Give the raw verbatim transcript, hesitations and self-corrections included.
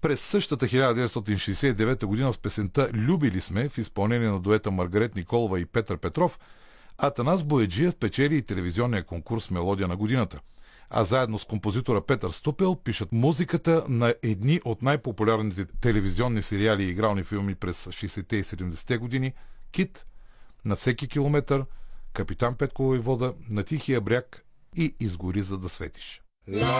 През същата хиляда деветстотин шейсет и девета година с песента "Любили сме" в изпълнение на дуета Маргарет Николова и Петър Петров, Атанас Бояджиев печели и телевизионния конкурс "Мелодия на годината", а заедно с композитора Петър Ступел пишат музиката на едни от най-популярните телевизионни сериали и игрални филми през шейсетте и седемдесетте години: "Кит", "На всеки километър", "Капитан Петко войвода", "На тихия бряг" и "Изгори, за да светиш".